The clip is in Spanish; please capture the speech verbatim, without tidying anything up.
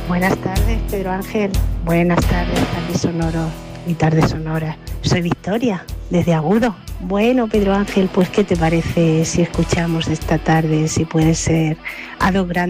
Buenas tardes, Pedro Ángel. Buenas tardes, tarde sonoro y tarde sonora. Soy Victoria, desde Agudo. Bueno, Pedro Ángel, pues ¿qué te parece si escuchamos esta tarde, si puede ser, a dos grandes